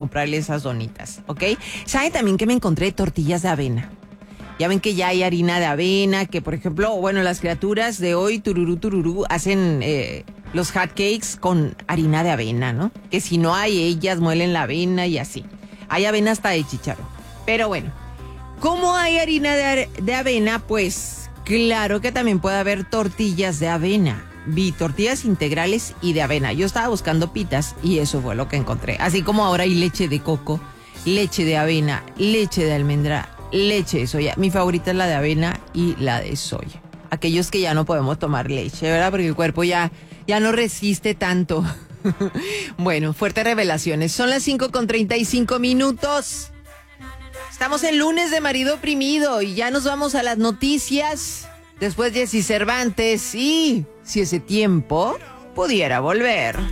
comprarle esas donitas, ¿ok? ¿Saben también que me encontré tortillas de avena? Ya ven que ya hay harina de avena, que por ejemplo, bueno, las criaturas de hoy, tururú, hacen los hot cakes con harina de avena, ¿no? Que si no hay, ellas muelen la avena y así. Hay avena hasta de chícharo. Pero bueno, ¿cómo hay harina de avena? Pues claro que también puede haber tortillas de avena. Vi tortillas integrales y de avena. Yo estaba buscando pitas y eso fue lo que encontré. Así como ahora hay leche de coco, leche de avena, leche de almendra, leche de soya. Mi favorita es la de avena y la de soya. Aquellos que ya no podemos tomar leche, ¿verdad? Porque el cuerpo ya no resiste tanto. Bueno, fuertes revelaciones. Son las 5:35. Estamos en lunes de marido oprimido y ya nos vamos a las noticias. Después Jessy Cervantes y si ese tiempo pudiera volver.